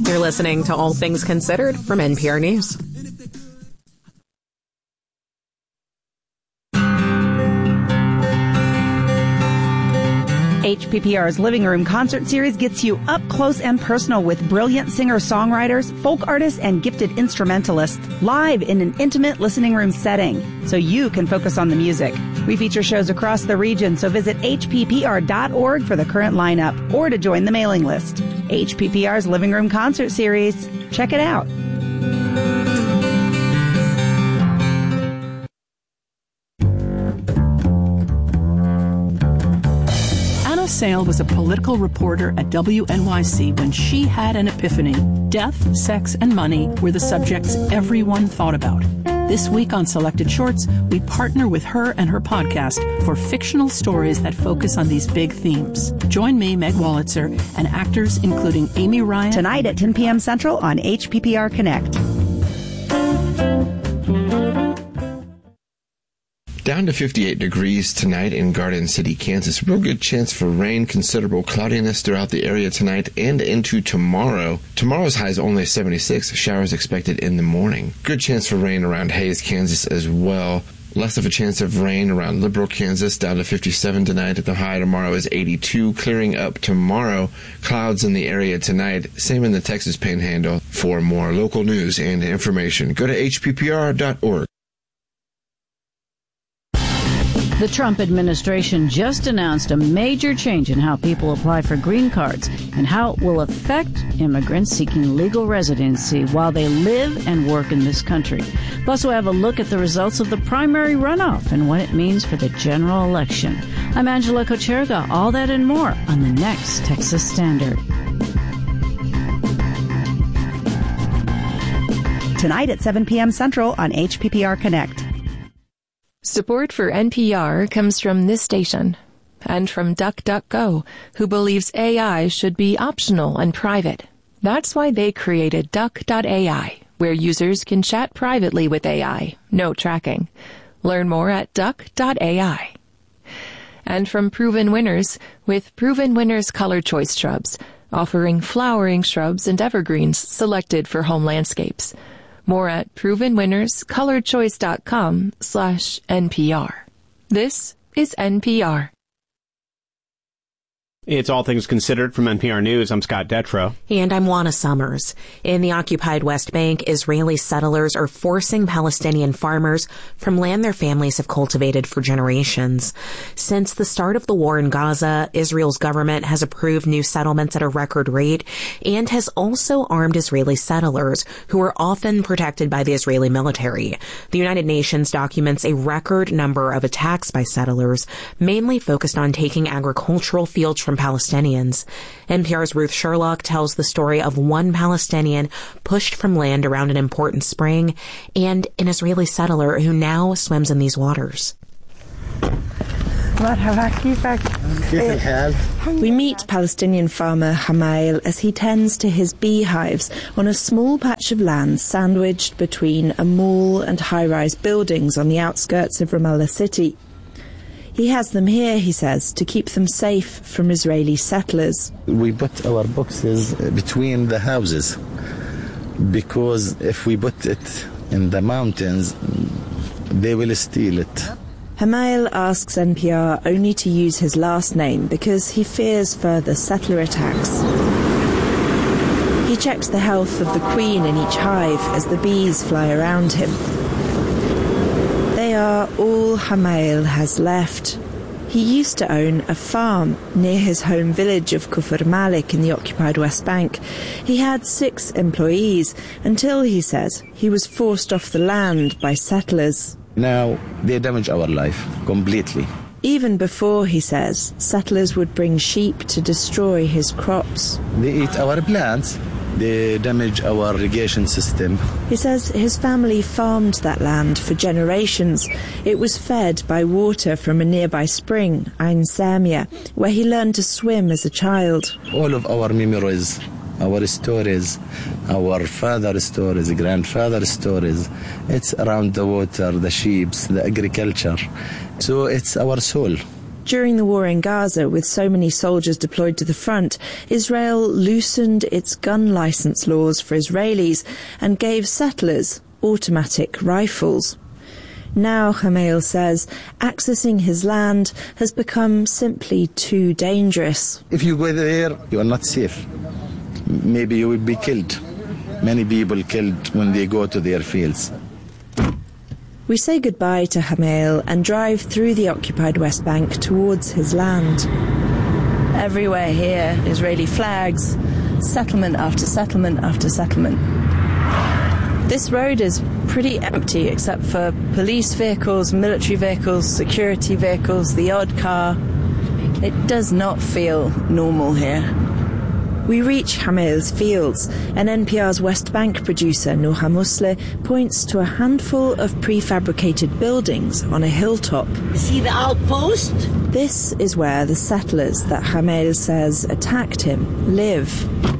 You're listening to All Things Considered from NPR News. HPPR's Living Room Concert Series gets you up close and personal with brilliant singer-songwriters, folk artists, and gifted instrumentalists live in an intimate listening room setting so you can focus on the music. We feature shows across the region, so visit hppr.org for the current lineup or to join the mailing list. HPPR's Living Room Concert Series. Check it out. Sale was a political reporter at WNYC when she had an epiphany. Death, sex, and money were the subjects everyone thought about. This week on Selected Shorts, we partner with her and her podcast for fictional stories that focus on these big themes. Join me, Meg Wolitzer, and actors including Amy Ryan. Tonight at 10 p.m. Central on HPPR Connect. Down to 58 degrees tonight in Garden City, Kansas. Real good chance for rain, considerable cloudiness throughout the area tonight and into tomorrow. Tomorrow's high is only 76. Showers expected in the morning. Good chance for rain around Hays, Kansas as well. Less of a chance of rain around Liberal, Kansas, down to 57 tonight. The high tomorrow is 82. Clearing up tomorrow. Clouds in the area tonight. Same in the Texas Panhandle. For more local news and information, go to hppr.org. The Trump administration just announced a major change in how people apply for green cards and how it will affect immigrants seeking legal residency while they live and work in this country. Plus, we'll have a look at the results of the primary runoff and what it means for the general election. I'm Angela Kocherga. All that and more on the next Texas Standard. Tonight at 7 p.m. Central on HPPR Connect. Support for NPR comes from this station and from DuckDuckGo, who believes AI should be optional and private. That's why they created Duck.ai, where users can chat privately with AI, no tracking. Learn more at Duck.ai. And from Proven Winners, with Proven Winners Color Choice Shrubs, offering flowering shrubs and evergreens selected for home landscapes. More at provenwinnerscolorchoice.com/NPR. This is NPR. It's All Things Considered from NPR News. I'm Scott Detrow. And I'm Juana Summers. In the occupied West Bank, Israeli settlers are forcing Palestinian farmers from land their families have cultivated for generations. Since the start of the war in Gaza, Israel's government has approved new settlements at a record rate and has also armed Israeli settlers who are often protected by the Israeli military. The United Nations documents a record number of attacks by settlers, mainly focused on taking agricultural fields from Palestinians. NPR's Ruth Sherlock tells the story of one Palestinian pushed from land around an important spring and an Israeli settler who now swims in these waters. We meet Palestinian farmer Hamail as he tends to his beehives on a small patch of land sandwiched between a mall and high-rise buildings on the outskirts of Ramallah city. He has them here, he says, to keep them safe from Israeli settlers. We put our boxes between the houses because if we put it in the mountains, they will steal it. Hamail asks NPR only to use his last name because he fears further settler attacks. He checks the health of the queen in each hive as the bees fly around him. They are all Hamail has left. He used to own a farm near his home village of Kufr Malik in the occupied West Bank. He had 6 employees until, he says, he was forced off the land by settlers. Now they damage our life completely. Even before, he says, settlers would bring sheep to destroy his crops. They eat our plants. They damage our irrigation system. He says his family farmed that land for generations. It was fed by water from a nearby spring, Ain Samia, where he learned to swim as a child. All of our memories, our stories, our father's stories, grandfather's stories, it's around the water, the sheep, the agriculture. So it's our soul. During the war in Gaza, with so many soldiers deployed to the front, Israel loosened its gun license laws for Israelis and gave settlers automatic rifles. Now, Hamail says, accessing his land has become simply too dangerous. If you go there, you are not safe. Maybe you will be killed. Many people killed when they go to their fields. We say goodbye to Hamail and drive through the occupied West Bank towards his land. Everywhere here, Israeli flags, settlement after settlement after settlement. This road is pretty empty except for police vehicles, military vehicles, security vehicles, the odd car. It does not feel normal here. We reach Hamail's fields, and NPR's West Bank producer Noha Musle points to a handful of prefabricated buildings on a hilltop. See the outpost? This is where the settlers that Hamail says attacked him live.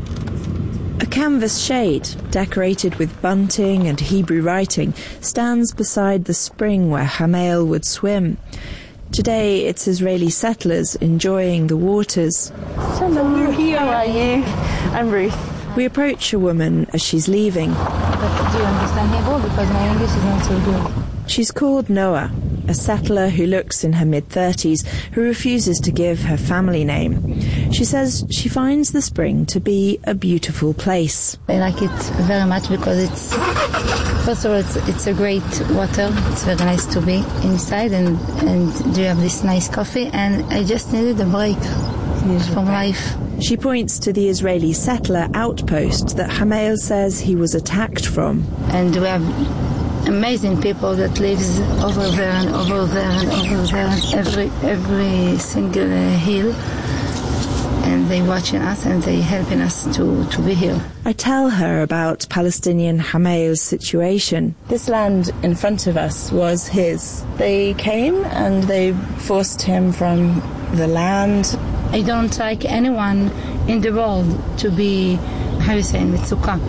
A canvas shade, decorated with bunting and Hebrew writing, stands beside the spring where Hamail would swim. Today, it's Israeli settlers enjoying the waters. Hello, you're here. How are you? I'm Ruth. We approach a woman as she's leaving. But do you understand Hebrew? Because my English is not so good. She's called Noah, a settler who looks in her mid-30s, who refuses to give her family name. She says she finds the spring to be a beautiful place. I like it very much because it's, first of all, it's a great water. It's very nice to be inside and you have this nice coffee, and I just needed a break from life. She points to the Israeli settler outpost that Hamail says he was attacked from. And we have amazing people that lives over there and over there and over there and every single hill, and they watching us and they helping us to be here. I tell her about Palestinian Hamail's situation. This land in front of us was his. They came and they forced him from the land. I don't like anyone in the world to be, how you say, mitzukah,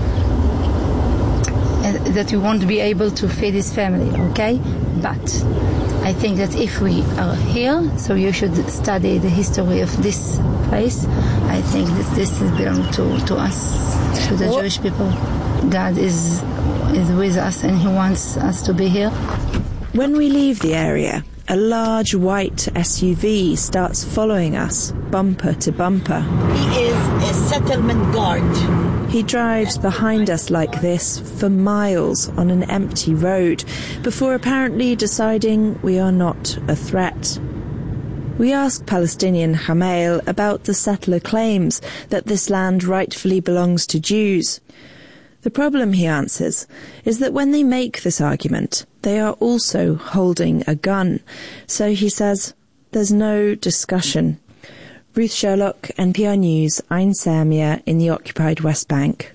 that we won't be able to feed his family, okay? But I think that if we are here, so you should study the history of this place. I think that this belongs to us, to the Jewish people. God is with us and he wants us to be here. When we leave the area, a large white SUV starts following us, bumper to bumper. He is a settlement guard. He drives behind us like this for miles on an empty road before apparently deciding we are not a threat. We ask Palestinian Hamail about the settler claims that this land rightfully belongs to Jews. The problem, he answers, is that when they make this argument, they are also holding a gun. So he says, there's no discussion. Ruth Sherlock, NPR News, Ein Samia in the occupied West Bank.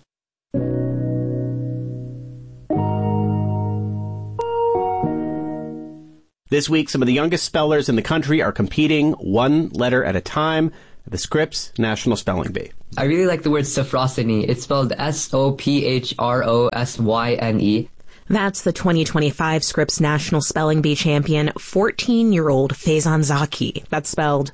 This week, some of the youngest spellers in the country are competing one letter at a time at the Scripps National Spelling Bee. I really like the word Sophrosyney. It's spelled SophrosynE. That's the 2025 Scripps National Spelling Bee champion, 14-year-old Faizan Zaki. That's spelled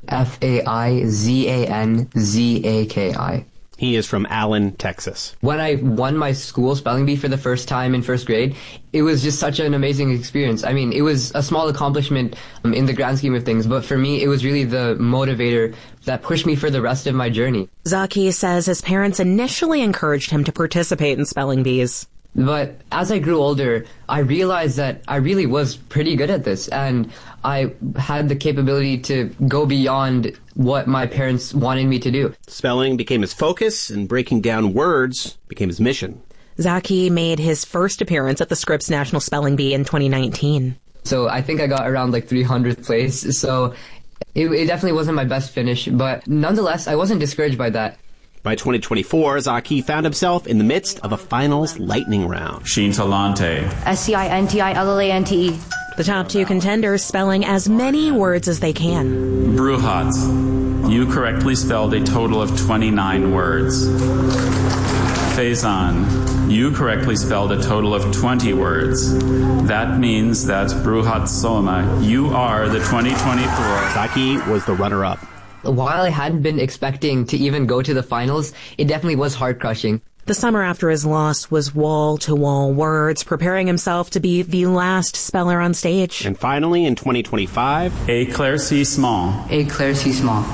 Faizanzaki. He is from Allen, Texas. When I won my school spelling bee for the first time in first grade, it was just such an amazing experience. I mean, it was a small accomplishment in the grand scheme of things, but for me, it was really the motivator that pushed me for the rest of my journey. Zaki says his parents initially encouraged him to participate in spelling bees. But as I grew older, I realized that I really was pretty good at this, and I had the capability to go beyond what my parents wanted me to do. Spelling became his focus, and breaking down words became his mission. Zaki made his first appearance at the Scripps National Spelling Bee in 2019. So I think I got around 300th place, so it definitely wasn't my best finish, but nonetheless, I wasn't discouraged by that. By 2024, Zaki found himself in the midst of a finals lightning round. Scintilante. Scintilante. The top two contenders spelling as many words as they can. Bruhatz. You correctly spelled a total of 29 words. Faison, you correctly spelled a total of 20 words. That means that Bruhat Soma, you are the 2024. Zaki was the runner-up. While I hadn't been expecting to even go to the finals, it definitely was heart-crushing. The summer after his loss was wall-to-wall words, preparing himself to be the last speller on stage. And finally, in 2025, Éclaircissement. Éclaircissement.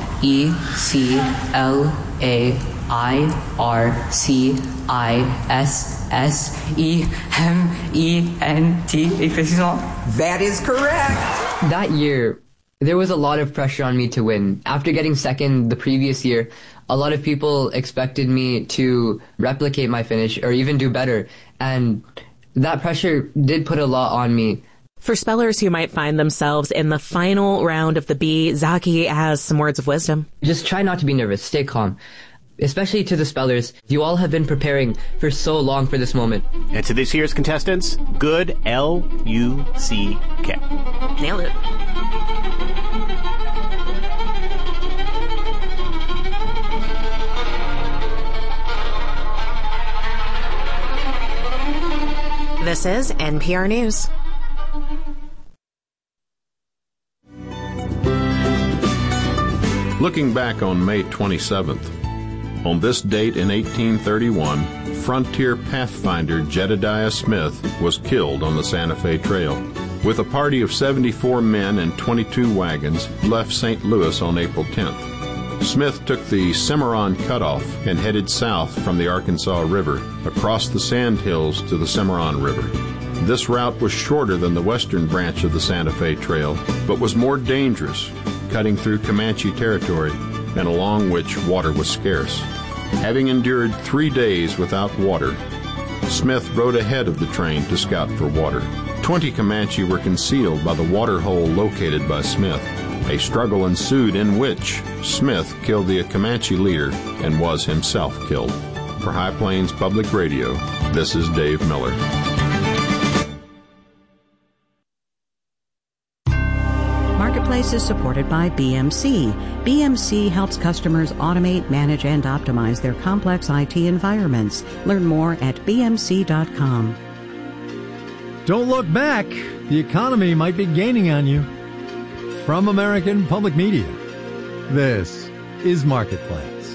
E-C-L-A-I-R-C-I-S-S-E-M-E-N-T. Éclaircissement. That is correct. That year, there was a lot of pressure on me to win. After getting second the previous year, a lot of people expected me to replicate my finish or even do better. And that pressure did put a lot on me. For spellers who might find themselves in the final round of the bee, Zaki has some words of wisdom. Just try not to be nervous. Stay calm. Especially to the spellers, you all have been preparing for so long for this moment. And to this year's contestants, good L-U-C-K. Nailed it. This is NPR News. Looking back on May 27th, on this date in 1831, frontier pathfinder Jedediah Smith was killed on the Santa Fe Trail. With a party of 74 men and 22 wagons, left St. Louis on April 10th. Smith took the Cimarron Cutoff and headed south from the Arkansas River, across the Sandhills to the Cimarron River. This route was shorter than the western branch of the Santa Fe Trail, but was more dangerous, cutting through Comanche territory and along which water was scarce. Having endured 3 days without water, Smith rode ahead of the train to scout for water. 20 Comanche were concealed by the water hole located by Smith. A struggle ensued in which Smith killed the Comanche leader and was himself killed. For High Plains Public Radio, this is Dave Miller. Marketplace is supported by BMC. BMC helps customers automate, manage, and optimize their complex IT environments. Learn more at bmc.com. Don't look back. The economy might be gaining on you. From American Public Media, this is Marketplace.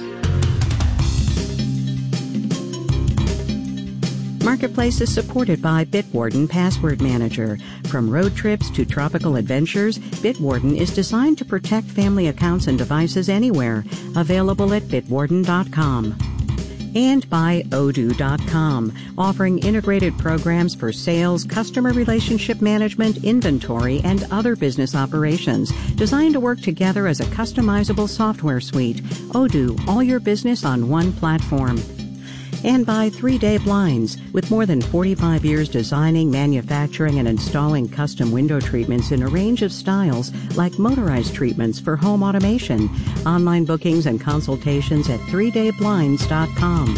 Marketplace is supported by Bitwarden Password Manager. From road trips to tropical adventures, Bitwarden is designed to protect family accounts and devices anywhere. Available at bitwarden.com. And by Odoo.com, offering integrated programs for sales, customer relationship management, inventory, and other business operations, designed to work together as a customizable software suite. Odoo, all your business on one platform. And by 3 Day Blinds, with more than 45 years designing, manufacturing, and installing custom window treatments in a range of styles, like motorized treatments for home automation. Online bookings and consultations at 3dayblinds.com.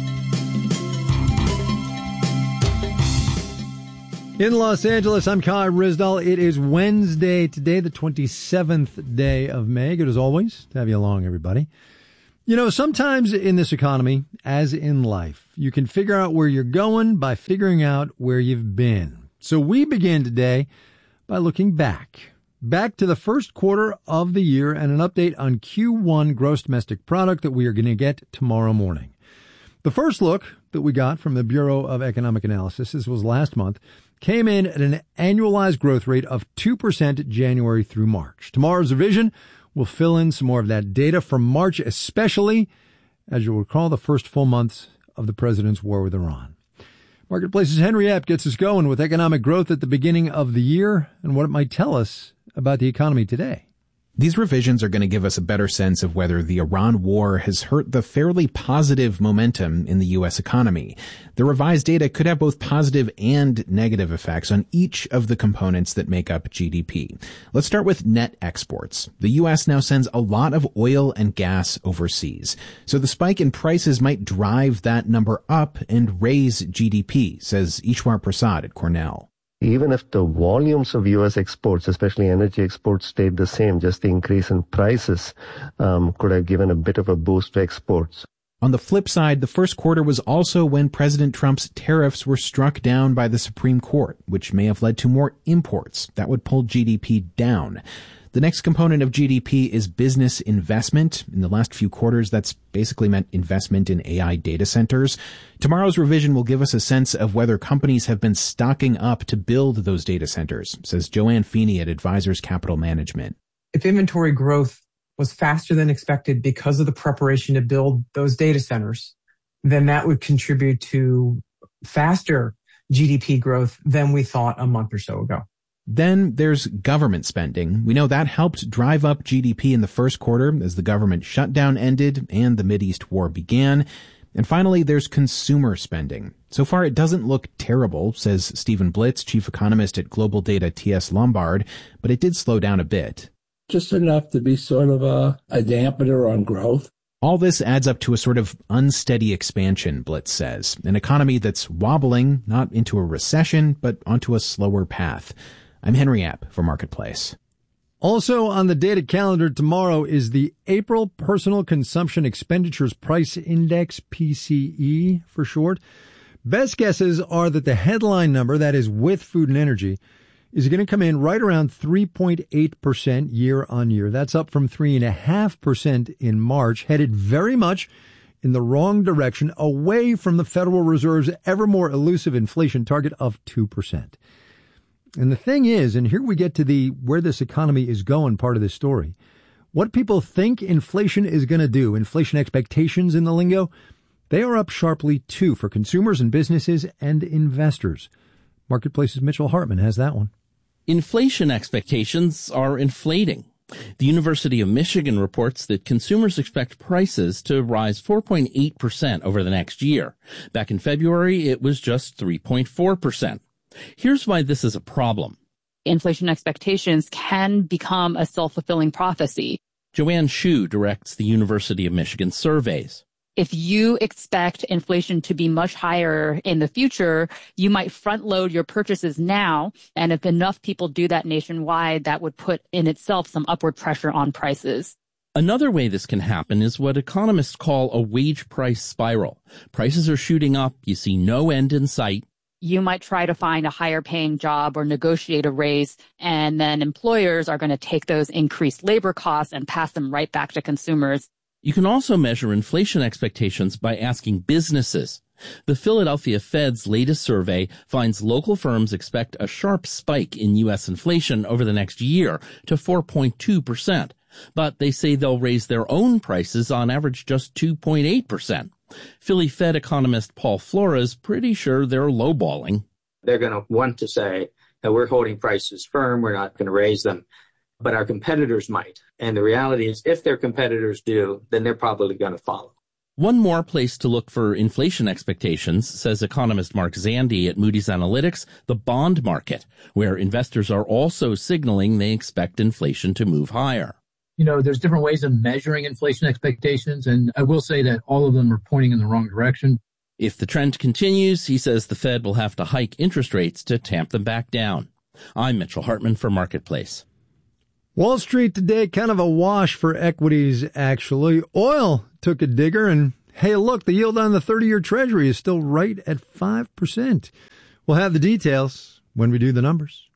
In Los Angeles, I'm Kai Rizdal. It is Wednesday today, the 27th day of May. Good as always to have you along, everybody. You know, sometimes in this economy, as in life, you can figure out where you're going by figuring out where you've been. So we begin today by looking back to the first quarter of the year and an update on Q1 gross domestic product that we are going to get tomorrow morning. The first look that we got from the Bureau of Economic Analysis, this was last month, came in at an annualized growth rate of 2% January through March. Tomorrow's revision will fill in some more of that data from March, especially, as you'll recall, the first full months of the president's war with Iran. Marketplace's Henry Epp gets us going with economic growth at the beginning of the year and what it might tell us about the economy today. These revisions are going to give us a better sense of whether the Iran war has hurt the fairly positive momentum in the U.S. economy. The revised data could have both positive and negative effects on each of the components that make up GDP. Let's start with net exports. The U.S. now sends a lot of oil and gas overseas. So the spike in prices might drive that number up and raise GDP, says Ishwar Prasad at Cornell. Even if the volumes of U.S. exports, especially energy exports, stayed the same, just the increase in prices could have given a bit of a boost to exports. On the flip side, the first quarter was also when President Trump's tariffs were struck down by the Supreme Court, which may have led to more imports. That would pull GDP down. The next component of GDP is business investment. In the last few quarters, that's basically meant investment in AI data centers. Tomorrow's revision will give us a sense of whether companies have been stocking up to build those data centers, says Joanne Feeney at Advisors Capital Management. If inventory growth was faster than expected because of the preparation to build those data centers, then that would contribute to faster GDP growth than we thought a month or so ago. Then there's government spending. We know that helped drive up GDP in the first quarter as the government shutdown ended and the Mideast war began. And finally, there's consumer spending. So far, it doesn't look terrible, says Stephen Blitz, chief economist at Global Data TS Lombard, but it did slow down a bit. Just enough to be sort of a dampener on growth. All this adds up to a sort of unsteady expansion, Blitz says, an economy that's wobbling, not into a recession, but onto a slower path. I'm Henry App for Marketplace. Also on the data calendar tomorrow is the April Personal Consumption Expenditures Price Index, PCE for short. Best guesses are that the headline number, that is with food and energy, is going to come in right around 3.8% year on year. That's up from 3.5% in March, headed very much in the wrong direction, away from the Federal Reserve's ever more elusive inflation target of 2%. And the thing is, and here we get to the where this economy is going part of this story, what people think inflation is going to do, inflation expectations in the lingo, they are up sharply too for consumers and businesses and investors. Marketplace's Mitchell Hartman has that one. Inflation expectations are inflating. The University of Michigan reports that consumers expect prices to rise 4.8% over the next year. Back in February, it was just 3.4%. Here's why this is a problem. Inflation expectations can become a self-fulfilling prophecy. Joanne Shu directs the University of Michigan surveys. If you expect inflation to be much higher in the future, you might front load your purchases now. And if enough people do that nationwide, that would put in itself some upward pressure on prices. Another way this can happen is what economists call a wage price spiral. Prices are shooting up. You see no end in sight. You might try to find a higher paying job or negotiate a raise, and then employers are going to take those increased labor costs and pass them right back to consumers. You can also measure inflation expectations by asking businesses. The Philadelphia Fed's latest survey finds local firms expect a sharp spike in U.S. inflation over the next year to 4.2%. But they say they'll raise their own prices on average just 2.8%. Philly Fed economist Paul Flores pretty sure they're lowballing. They're going to want to say that we're holding prices firm, we're not going to raise them, but our competitors might. And the reality is if their competitors do, then they're probably going to follow. One more place to look for inflation expectations, says economist Mark Zandi at Moody's Analytics, the bond market, where investors are also signaling they expect inflation to move higher. You know, there's different ways of measuring inflation expectations, and I will say that all of them are pointing in the wrong direction. If the trend continues, he says the Fed will have to hike interest rates to tamp them back down. I'm Mitchell Hartman for Marketplace. Wall Street today, kind of a wash for equities, actually. Oil took a digger, and hey, look, the yield on the 30-year Treasury is still right at 5%. We'll have the details when we do the numbers.